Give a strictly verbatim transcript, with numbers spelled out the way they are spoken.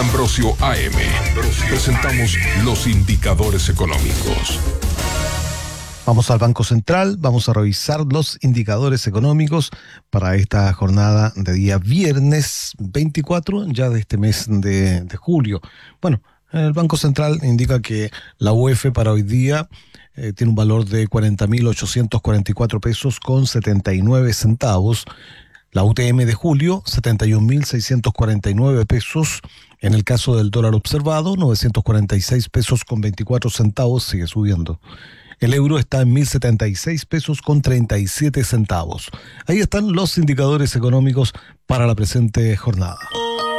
Ambrosio A M. Presentamos los indicadores económicos. Vamos al Banco Central, vamos a revisar los indicadores económicos para esta jornada de día viernes veinticuatro, ya de este mes de, de julio. Bueno, el Banco Central indica que la U E F para hoy día eh, tiene un valor de cuarenta mil ochocientos cuarenta y cuatro pesos con setenta y nueve centavos. La U T M de julio, setenta y un mil seiscientos cuarenta y nueve pesos. En el caso del dólar observado, novecientos cuarenta y seis pesos con veinticuatro centavos, sigue subiendo. El euro está en mil setenta y seis pesos con treinta y siete centavos. Ahí están los indicadores económicos para la presente jornada.